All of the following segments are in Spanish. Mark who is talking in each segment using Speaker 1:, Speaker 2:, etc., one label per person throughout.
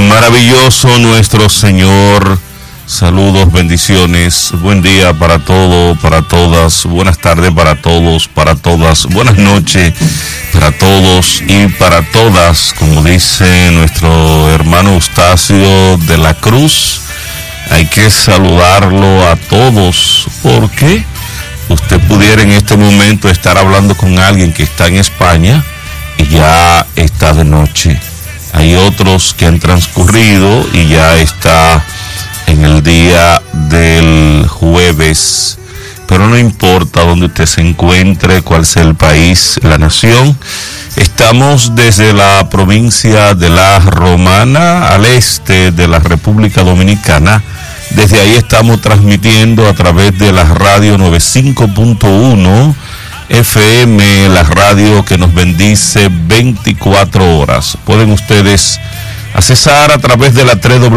Speaker 1: Maravilloso nuestro Señor. Saludos, bendiciones, buen día para todos, para todas, buenas tardes para todos, para todas, buenas noches para todos y para todas, como dice nuestro hermano Eustacio de la Cruz. Hay que saludarlo a todos porque usted pudiera en este momento estar hablando con alguien que está en España y ya está de noche. Hay otros que han transcurrido y ya está en el día del jueves, pero no importa dónde usted se encuentre, cuál sea el país, la nación. Estamos desde la provincia de La Romana, al este de la República Dominicana. Desde ahí estamos transmitiendo a través de la radio 95.1 FM, la radio que nos bendice 24 horas. Pueden ustedes accesar a través de la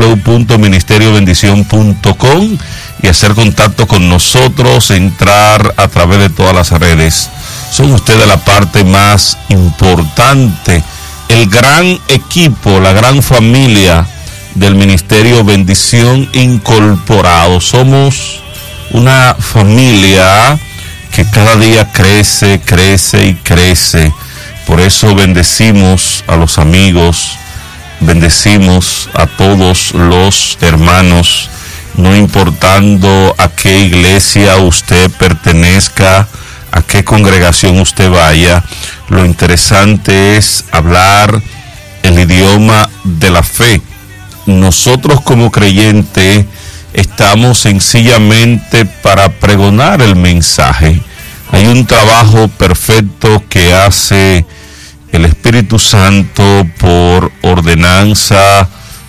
Speaker 1: www.ministeriobendición.com y hacer contacto con nosotros, entrar a través de todas las redes. Son ustedes la parte más importante, el gran equipo, la gran familia del Ministerio Bendición Incorporado. Somos una familia que cada día crece, crece y crece. Por eso bendecimos a los amigos, bendecimos a todos los hermanos, no importando a qué iglesia usted pertenezca, a qué congregación usted vaya. Lo interesante es hablar el idioma de la fe. Nosotros como creyentes estamos sencillamente para pregonar el mensaje. Hay un trabajo perfecto que hace el Espíritu Santo por ordenanza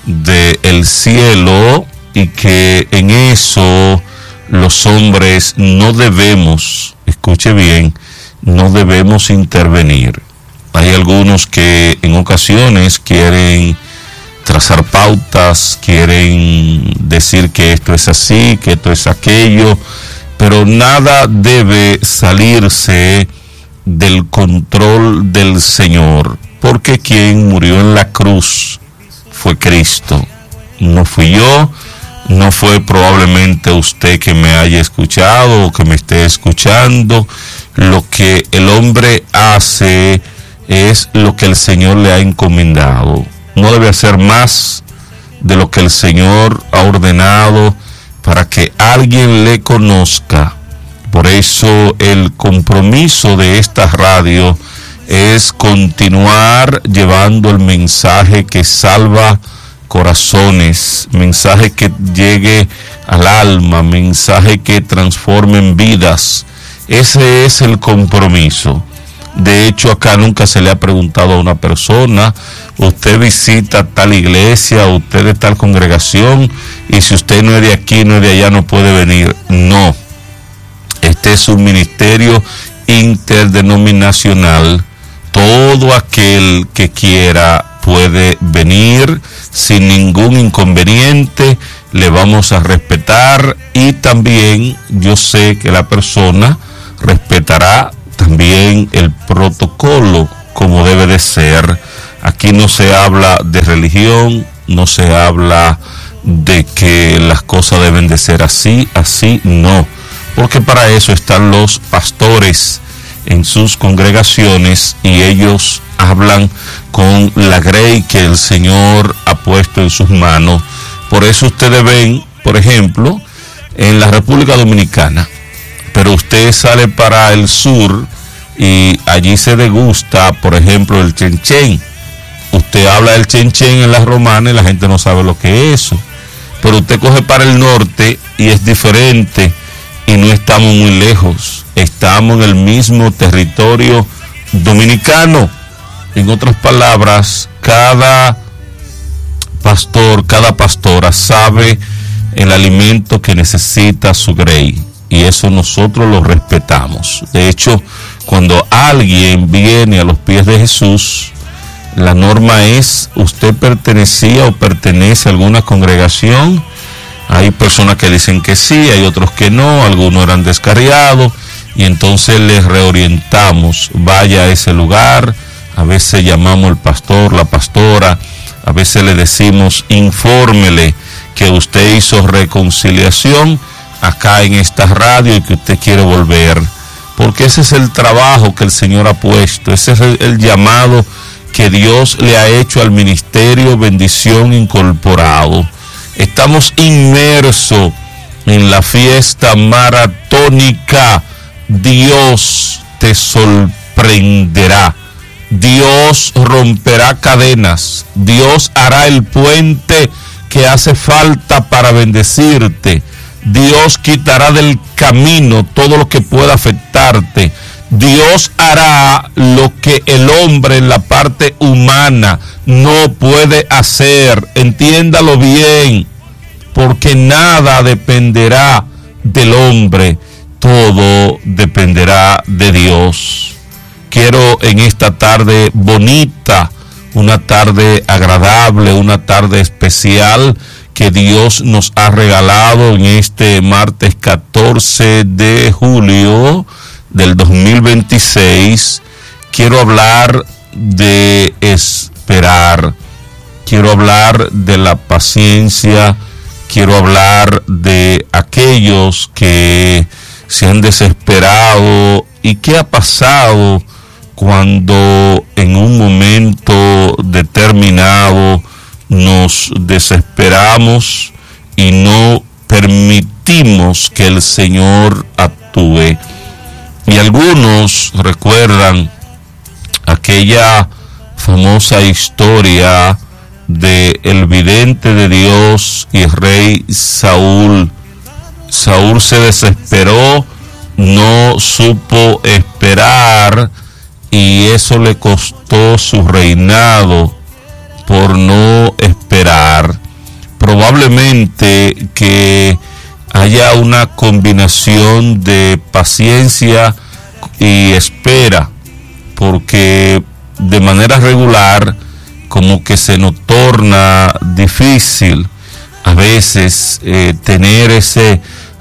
Speaker 1: del cielo y que en eso los hombres no debemos, escuche bien, no debemos intervenir. Hay algunos que en ocasiones quieren trazar pautas, quieren decir que esto es así, que esto es aquello, pero nada debe salirse del control del Señor, porque quien murió en la cruz fue Cristo. No fui yo, no fue probablemente usted que me haya escuchado o que me esté escuchando. Lo que el hombre hace es lo que el Señor le ha encomendado. No debe hacer más de lo que el Señor ha ordenado para que alguien le conozca. Por eso el compromiso de esta radio es continuar llevando el mensaje que salva corazones, mensaje que llegue al alma, mensaje que transforme en vidas. Ese es el compromiso. De hecho, acá nunca se le ha preguntado a una persona, usted visita tal iglesia, usted de tal congregación, y si usted no es de aquí, no es de allá, no puede venir. No. Este es un ministerio interdenominacional. Todo aquel que quiera puede venir sin ningún inconveniente. Le vamos a respetar y también yo sé que la persona respetará también el protocolo como debe de ser. Aquí no se habla de religión, no se habla de que las cosas deben de ser así, así no. Porque para eso están los pastores en sus congregaciones y ellos hablan con la grey que el Señor ha puesto en sus manos. Por eso ustedes ven, por ejemplo, en la República Dominicana, pero usted sale para el sur y allí se degusta, por ejemplo, el chenchen. Usted habla del chenchen en La Romana y la gente no sabe lo que es eso. Pero usted coge para el norte y es diferente. Y no estamos muy lejos, estamos en el mismo territorio dominicano. En otras palabras, cada pastor, cada pastora sabe el alimento que necesita su grey, y eso nosotros lo respetamos. De hecho, cuando alguien viene a los pies de Jesús, la norma es, usted pertenecía o pertenece a alguna congregación. Hay personas que dicen que sí, hay otros que no, algunos eran descarriados, y entonces les reorientamos, vaya a ese lugar. A veces llamamos al pastor, la pastora, A veces le decimos, infórmele que usted hizo reconciliación acá en esta radio y que usted quiere volver. Porque ese es el trabajo que el Señor ha puesto, ese es el llamado que Dios le ha hecho al ministerio Bendición Incorporado. Estamos inmersos en la fiesta maratónica. Dios te sorprenderá. Dios romperá cadenas. Dios hará el puente que hace falta para bendecirte. Dios quitará del camino todo lo que pueda afectarte. Dios hará lo que el hombre en la parte humana no puede hacer. Entiéndalo bien, porque nada dependerá del hombre, todo dependerá de Dios. Quiero en esta tarde bonita, una tarde agradable, una tarde especial que Dios nos ha regalado en este martes 14 de julio del 2026. Quiero hablar de esperar, quiero hablar de la paciencia, quiero hablar de aquellos que se han desesperado y qué ha pasado cuando en un momento determinado nos desesperamos y no permitimos que el Señor actúe. Y algunos recuerdan aquella famosa historia de el vidente de Dios y rey Saúl. Saúl se desesperó, no supo esperar y eso le costó su reinado por no esperar. Probablemente que haya una combinación de paciencia y espera, porque de manera regular como que se nos torna difícil a veces tener ese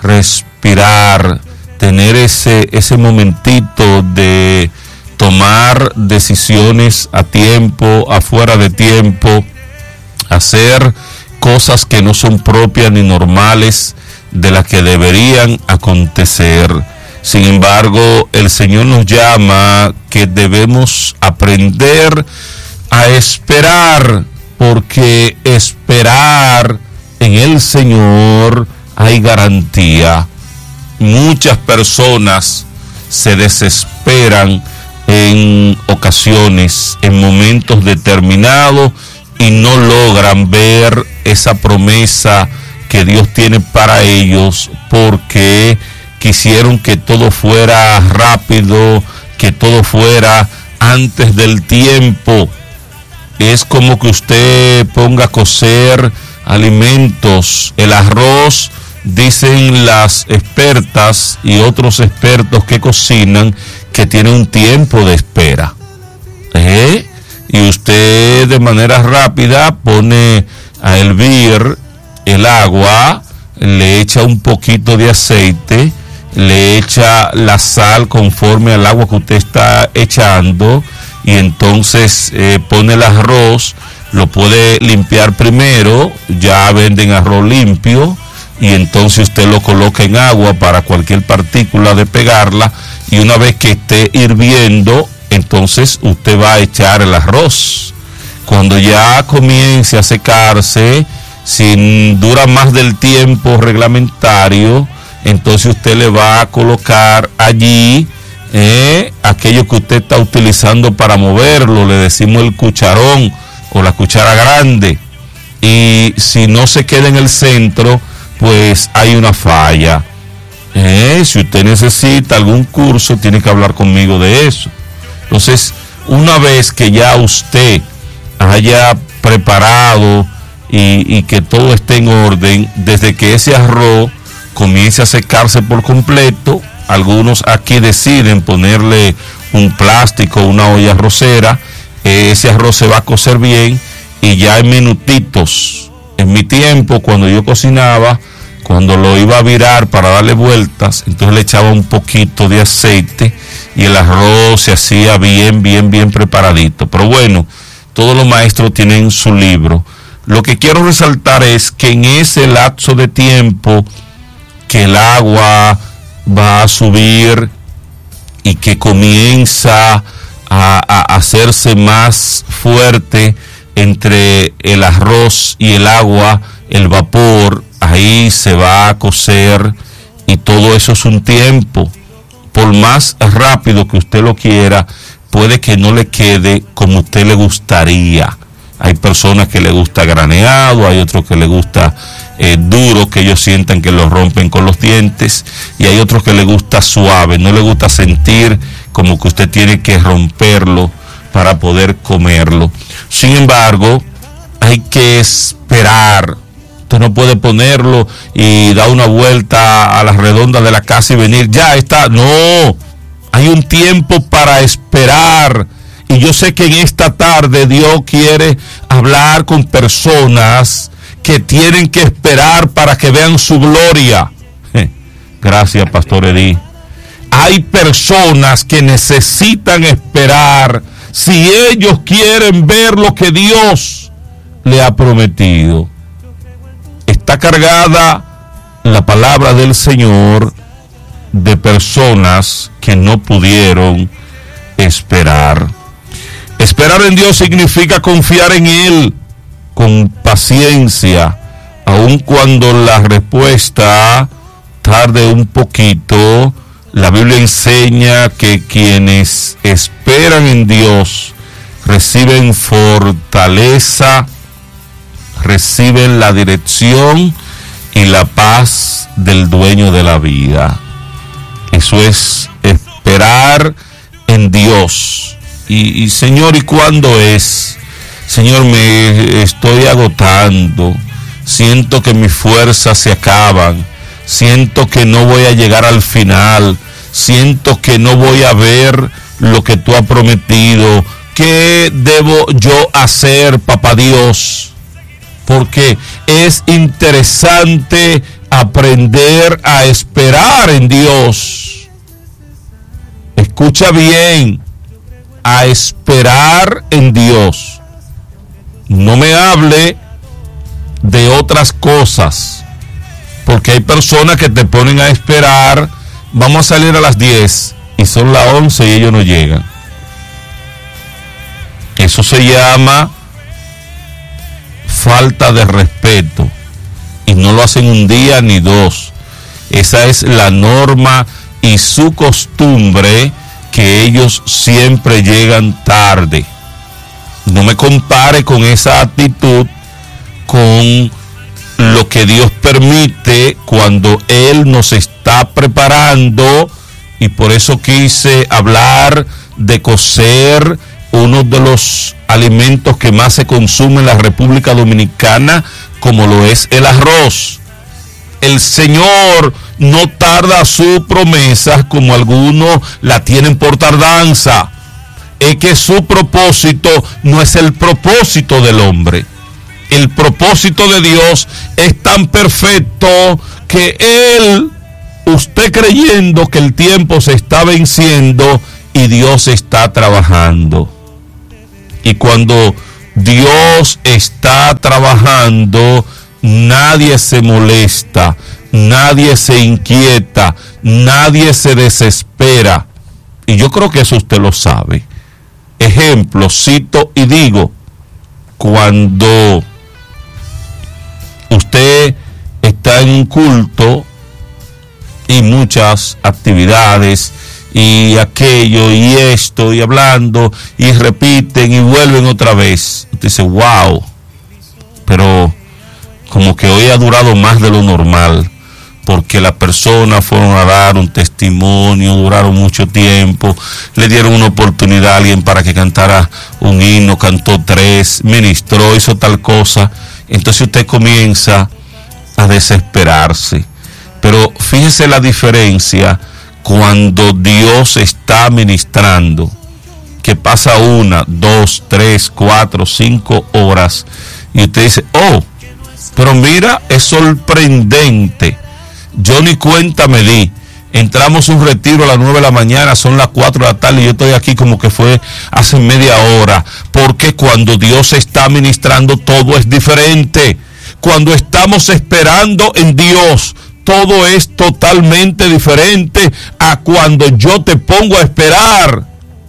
Speaker 1: respirar, tener ese momentito de tomar decisiones a tiempo, afuera de tiempo, hacer cosas que no son propias ni normales de las que deberían acontecer. Sin embargo, el Señor nos llama que debemos aprender a esperar, porque esperar en el Señor hay garantía. Muchas personas se desesperan en ocasiones, en momentos determinados, y no logran ver esa promesa que Dios tiene para ellos, porque quisieron que todo fuera rápido, que todo fuera antes del tiempo. Es como que usted ponga a cocer alimentos, el arroz, dicen las expertas y otros expertos que cocinan, que tiene un tiempo de espera. Y usted de manera rápida pone a hervir el agua, le echa un poquito de aceite, le echa la sal conforme al agua que usted está echando, y entonces pone el arroz, lo puede limpiar primero, ya venden arroz limpio, y entonces usted lo coloca en agua para cualquier partícula de pegarla, y una vez que esté hirviendo, entonces usted va a echar el arroz. Cuando ya comience a secarse, si dura más del tiempo reglamentario, entonces usted le va a colocar allí aquello que usted está utilizando para moverlo, le decimos el cucharón o la cuchara grande, y si no se queda en el centro, pues hay una falla. Si usted necesita algún curso, tiene que hablar conmigo de eso. Entonces, una vez que ya usted haya preparado y que todo esté en orden, desde que ese arroz comience a secarse por completo, algunos aquí deciden ponerle un plástico, una olla arrocera, ese arroz se va a cocer bien, y ya en minutitos. En mi tiempo, cuando yo cocinaba, cuando lo iba a virar para darle vueltas, entonces le echaba un poquito de aceite y el arroz se hacía bien preparadito. Pero bueno, todos los maestros tienen su libro. Lo que quiero resaltar es que en ese lapso de tiempo que el agua va a subir y que comienza a hacerse más fuerte entre el arroz y el agua, el vapor, ahí se va a cocer, y todo eso es un tiempo. Por más rápido que usted lo quiera, puede que no le quede como a usted le gustaría. Hay personas que le gusta graneado, hay otros que le gusta duro, que ellos sientan que lo rompen con los dientes, y hay otros que le gusta suave, no le gusta sentir como que usted tiene que romperlo para poder comerlo. Sin embargo, hay que esperar. Usted no puede ponerlo y dar una vuelta a la redonda de la casa y venir, ya está. No, hay un tiempo para esperar. Y yo sé que en esta tarde Dios quiere hablar con personas que tienen que esperar para que vean su gloria. Gracias, Pastor Edí. Hay personas que necesitan esperar si ellos quieren ver lo que Dios le ha prometido. Está cargada la palabra del Señor de personas que no pudieron esperar. Esperar en Dios significa confiar en Él con paciencia, aun cuando la respuesta tarde un poquito. La Biblia enseña que quienes esperan en Dios reciben fortaleza, reciben la dirección y la paz del dueño de la vida. Eso es esperar en Dios. Y Señor, ¿y cuándo es? Señor, me estoy agotando. Siento que mis fuerzas se acaban. Siento que no voy a llegar al final. Siento que no voy a ver lo que tú has prometido. ¿Qué debo yo hacer, Papá Dios? Porque es interesante aprender a esperar en Dios. Escucha bien, a esperar en Dios. No me hable de otras cosas, porque hay personas que te ponen a esperar. Vamos a salir a las 10 y son las 11 y ellos no llegan. Eso se llama falta de respeto, y no lo hacen un día ni dos. Esa es la norma y su costumbre, que ellos siempre llegan tarde. No me compare con esa actitud con lo que Dios permite cuando Él nos está preparando, y por eso quise hablar de cocer uno de los alimentos que más se consume en la República Dominicana, como lo es el arroz. El Señor no tarda sus promesas como algunos la tienen por tardanza. Es que su propósito no es el propósito del hombre. El propósito de Dios es tan perfecto que usted creyendo que el tiempo se está venciendo y Dios está trabajando. Y cuando Dios está trabajando, nadie se molesta, nadie se inquieta, nadie se desespera. Y yo creo que eso usted lo sabe. Ejemplo, cito y digo, cuando usted está en un culto y muchas actividades y aquello y esto y hablando y repiten y vuelven otra vez, usted dice, wow, pero como que hoy ha durado más de lo normal, porque las personas fueron a dar un testimonio, duraron mucho tiempo, le dieron una oportunidad a alguien para que cantara un himno, cantó 3, ministró, hizo tal cosa. Entonces usted comienza a desesperarse. Pero fíjese la diferencia cuando Dios está ministrando, que pasa 1, 2, 3, 4, 5 horas y usted dice, oh, pero mira, es sorprendente. Yo ni cuenta me di. Entramos a un retiro a las 9 de la mañana, son las 4 de la tarde y yo estoy aquí como que fue hace media hora, porque cuando Dios está ministrando todo es diferente. Cuando estamos esperando en Dios, todo es totalmente diferente a cuando yo te pongo a esperar.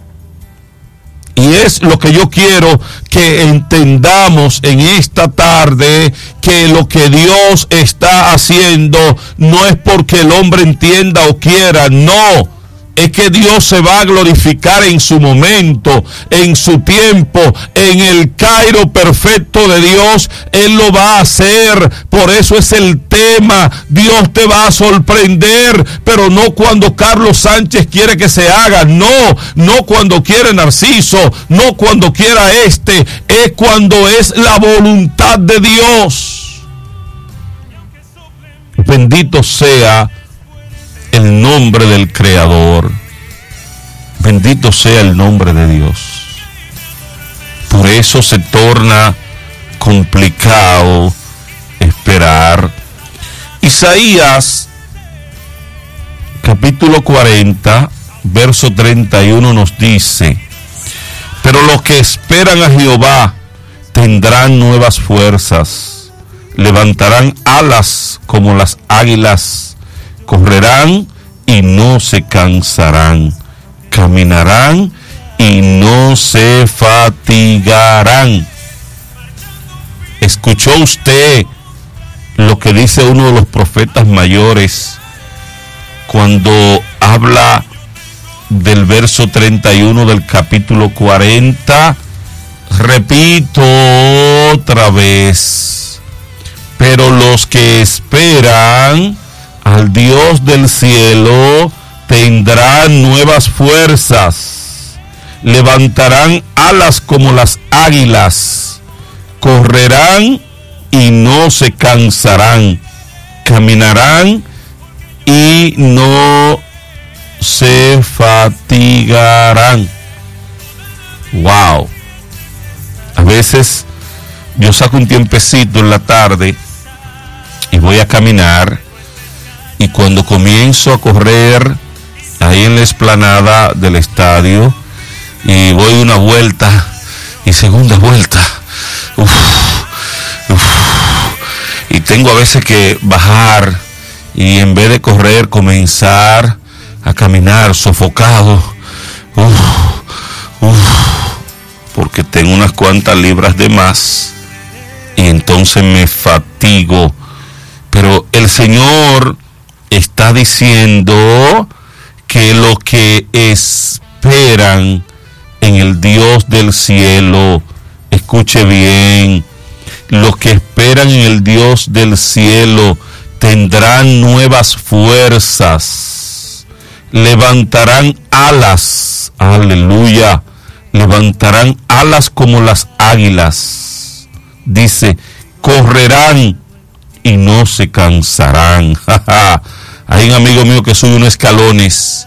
Speaker 1: Y es lo que yo quiero que entendamos en esta tarde, que lo que Dios está haciendo no es porque el hombre entienda o quiera, no. Es que Dios se va a glorificar en su momento, en su tiempo, en el Cairo perfecto de Dios. Él lo va a hacer. Por eso es el tema. Dios te va a sorprender, pero no cuando Carlos Sánchez quiere que se haga. No cuando quiere Narciso, no cuando quiera es cuando es la voluntad de Dios. Bendito sea el nombre del Creador. Bendito sea el nombre de Dios. Por eso se torna complicado esperar. Isaías capítulo 40 verso 31 nos dice: pero los que esperan a Jehová tendrán nuevas fuerzas, levantarán alas como las águilas, correrán y no se cansarán, caminarán y no se fatigarán. ¿Escuchó usted lo que dice uno de los profetas mayores cuando habla del verso 31 del capítulo 40? Repito otra vez: pero los que esperan al Dios del cielo tendrán nuevas fuerzas, levantarán alas como las águilas, correrán y no se cansarán, caminarán y no se fatigarán. Wow. A veces yo saco un tiempecito en la tarde y voy a caminar, y cuando comienzo a correr ahí en la explanada del estadio y voy una vuelta y segunda vuelta, y tengo a veces que bajar y en vez de correr comenzar a caminar sofocado, porque tengo unas cuantas libras de más y entonces me fatigo. Pero el Señor está diciendo que los que esperan en el Dios del cielo, escuche bien, los que esperan en el Dios del cielo tendrán nuevas fuerzas, levantarán alas, aleluya, levantarán alas como las águilas. Dice, correrán y no se cansarán. Hay un amigo mío que sube unos escalones.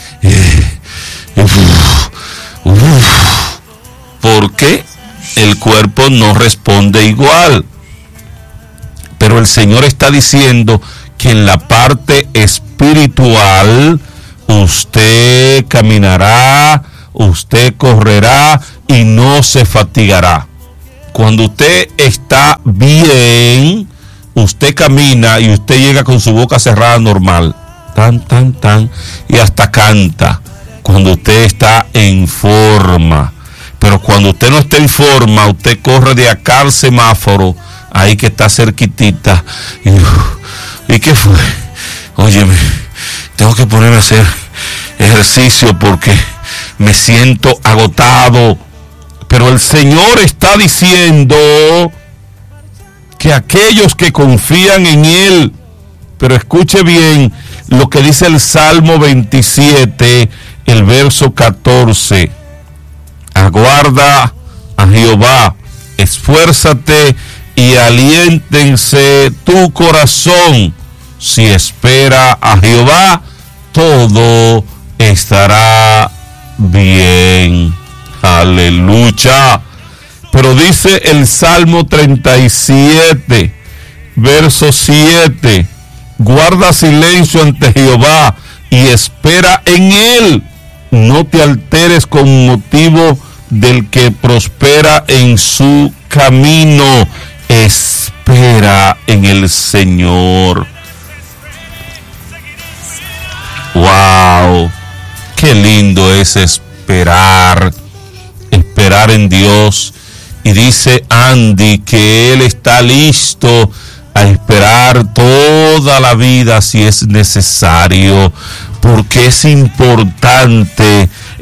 Speaker 1: Porque el cuerpo no responde igual. Pero el Señor está diciendo que en la parte espiritual usted caminará, usted correrá y no se fatigará. Cuando usted está bien, usted camina y usted llega con su boca cerrada normal, tan, y hasta canta, cuando usted está en forma. Pero cuando usted no está en forma, usted corre de acá al semáforo, ahí que está cerquitita, ¿y qué fue? Óyeme, tengo que ponerme a hacer ejercicio porque me siento agotado. Pero el Señor está diciendo que aquellos que confían en Él, pero escuche bien lo que dice el Salmo 27, el verso 14. Aguarda a Jehová, esfuérzate y aliéntense tu corazón. Si espera a Jehová, todo estará bien. Aleluya. Pero dice el Salmo 37, verso 7, guarda silencio ante Jehová y espera en Él. No te alteres con motivo del que prospera en su camino. Espera en el Señor. ¡Wow! ¡Qué lindo es esperar! Esperar en Dios. Y dice Andy que él está listo a esperar toda la vida si es necesario, porque es importante